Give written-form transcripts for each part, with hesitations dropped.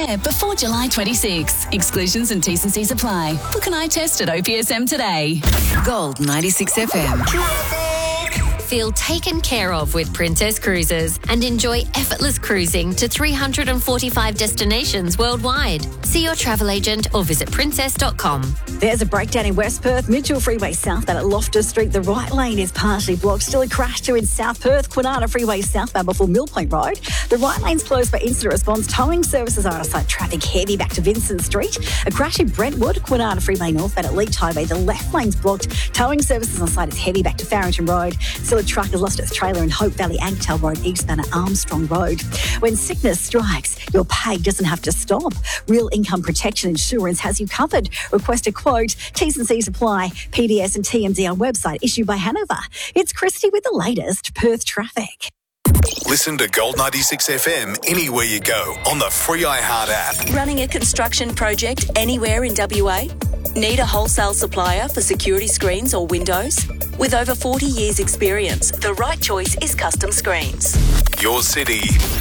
repair before July 26. Exclusions and T's and C's apply. Book an eye test at OPSM today. Gold 96 FM. Feel taken care of with Princess Cruises and enjoy effortless cruising to 345 destinations worldwide. See your travel agent or visit princess.com. There's a breakdown in West Perth, Mitchell Freeway southbound at Loftus Street. The right lane is partially blocked. Still a crash too in South Perth, Kwinana Freeway southbound before Mill Point Road. The right lane's closed for incident response. Towing services are outside traffic heavy back to Vincent Street. A crash in Brentwood, Kwinana Freeway northbound at Leach Highway. The left lane's blocked. Towing services on site is heavy back to Farrington Road. Still a truck has lost its trailer in Hope Valley, Agtail Road, eastbound at Armstrong Road. When sickness strikes, your pay doesn't have to stop. Real Income Protection Insurance has you covered. Request a quote. T's and C's apply. PDS and TMD on website issued by Hanover. It's Christy with the latest Perth traffic. Listen to Gold 96 FM anywhere you go on the free iHeart app. Running a construction project anywhere in WA? Need a wholesale supplier for security screens or windows? With over 40 years' experience, the right choice is Custom Screens. Your city,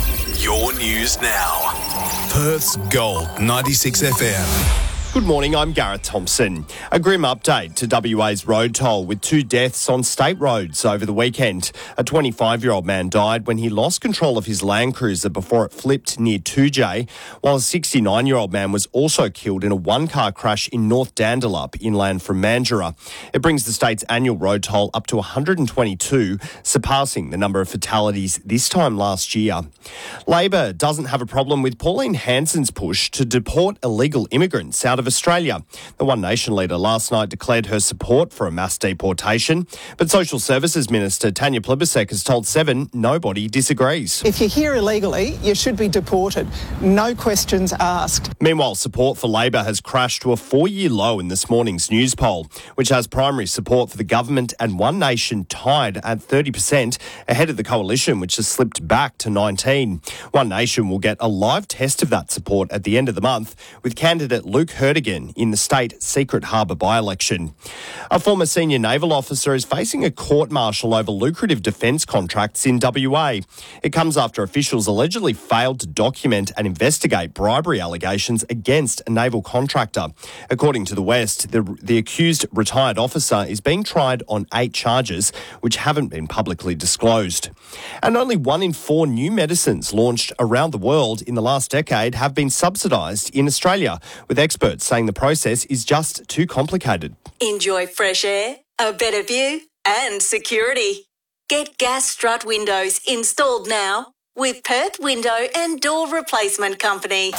your news now. Perth's Gold 96 FM. Good morning, I'm Gareth Thompson. A grim update to WA's road toll with 2 deaths on state roads over the weekend. A 25-year-old man died when he lost control of his Land Cruiser before it flipped near 2J, while a 69-year-old man was also killed in a one-car crash in North Dandalup, inland from Mandurah. It brings the state's annual road toll up to 122, surpassing the number of fatalities this time last year. Labor doesn't have a problem with Pauline Hanson's push to deport illegal immigrants out of Australia. The One Nation leader last night declared her support for a mass deportation, but Social Services Minister Tanya Plibersek has told Seven nobody disagrees. If you're here illegally, you should be deported. No questions asked. Meanwhile, support for Labor has crashed to a 4-year low in this morning's news poll, which has primary support for the government and One Nation tied at 30%, ahead of the coalition, which has slipped back to 19%. One Nation will get a live test of that support at the end of the month, with candidate Luke Hurd again in the state Secret Harbour by-election. A former senior naval officer is facing a court-martial over lucrative defence contracts in WA. It comes after officials allegedly failed to document and investigate bribery allegations against a naval contractor. According to the West, the accused retired officer is being tried on 8 charges which haven't been publicly disclosed. And only 1 in 4 new medicines launched around the world in the last decade have been subsidised in Australia, with experts saying the process is just too complicated. Enjoy fresh air, a better view and security. Get gas strut windows installed now with Perth Window and Door Replacement Company.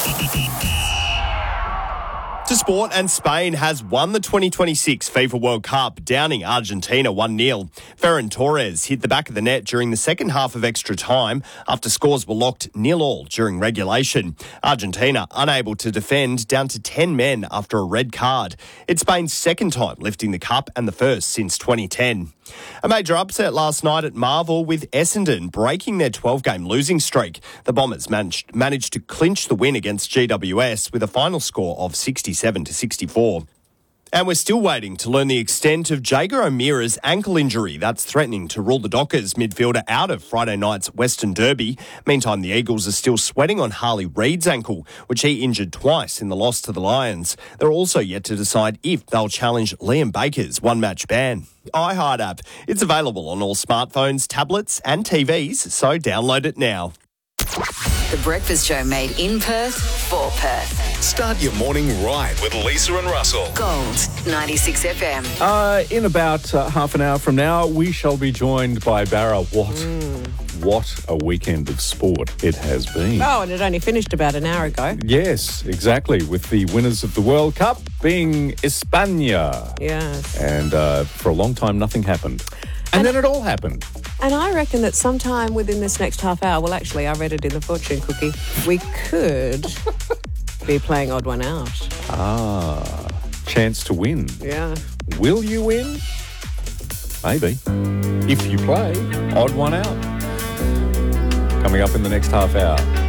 To sport, and Spain has won the 2026 FIFA World Cup, downing Argentina 1-0. Ferran Torres hit the back of the net during the second half of extra time after scores were locked 0-0 during regulation. Argentina unable to defend, down to 10 men after a red card. It's Spain's second time lifting the cup and the first since 2010. A major upset last night at Marvel, with Essendon breaking their 12-game losing streak. The Bombers managed to clinch the win against GWS with a final score of 67-64. And we're still waiting to learn the extent of Jaeger O'Meara's ankle injury that's threatening to rule the Dockers midfielder out of Friday night's Western Derby. Meantime, the Eagles are still sweating on Harley Reid's ankle, which he injured twice in the loss to the Lions. They're also yet to decide if they'll challenge Liam Baker's one-match ban. iHeart app. It's available on all smartphones, tablets and TVs, so download it now. The Breakfast Show made in Perth for Perth. Start your morning right with Lisa and Russell. Gold 96 FM. In about half an hour from now, we shall be joined by Barra. What a weekend of sport it has been. Oh, and it only finished about an hour ago. Yes, exactly, with the winners of the World Cup being España. Yes. And for a long time, nothing happened. And then it all happened. And I reckon that sometime within this next half hour, well, actually, I read it in the fortune cookie, we could be playing Odd One Out. Chance to win. Yeah. Will you win? Maybe. If you play Odd One Out. Coming up in the next half hour.